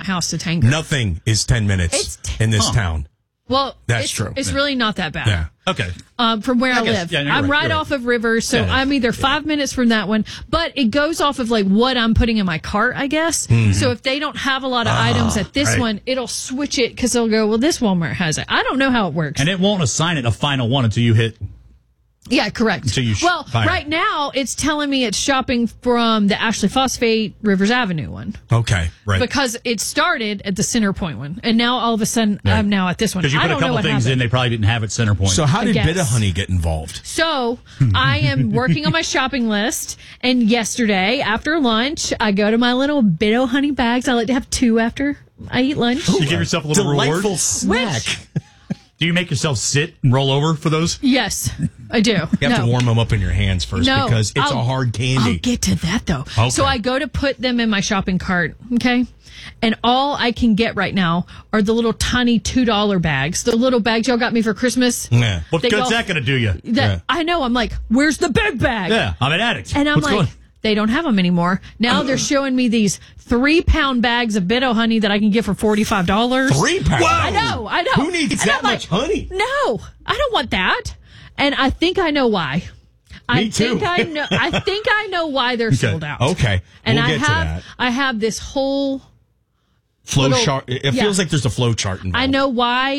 house to Tanger. Nothing is 10 minutes in this town. Well, that's true. It's really not that bad. Yeah. Okay. From where I live. Yeah, I'm right off of Rivers, so I'm either 5 minutes from that one, but it goes off of like what I'm putting in my cart, I guess. Mm-hmm. So if they don't have a lot of items at this one, it'll switch it because they'll go, well, this Walmart has it. I don't know how it works. And it won't assign it a final one until you hit. Yeah, correct. So right now it's telling me it's shopping from the Ashley Phosphate Rivers Avenue one. Okay, right. Because it started at the Center Point one, and now all of a sudden I'm now at this one. Because you put a couple things in, they probably didn't have at Center Point. So how did Bit-O-Honey get involved? So I am working on my shopping list, and yesterday after lunch, I go to my little Bit-O-Honey bags. I like to have 2 after I eat lunch. You give yourself a little Delightful reward. snack. Do you make yourself sit and roll over for those? Yes, I do. You have to warm them up in your hands first because it's a hard candy. I'll get to that, though. Okay. So I go to put them in my shopping cart, okay? And all I can get right now are the little tiny $2 bags. The little bags y'all got me for Christmas. Yeah. What good's that going to do you? I know. I'm like, where's the big bag? Yeah, I'm an addict. And I'm like, they don't have them anymore. Now they're showing me these 3-pound bags of Bit-O-Honey that I can get for $45. 3 pounds? I know. Who needs that much honey? No, I don't want that. And I think I know why. Me too. I think I know why they're sold out. Okay. And we'll get to that. I have this whole flow chart. It feels like there's a flow chart involved. I know why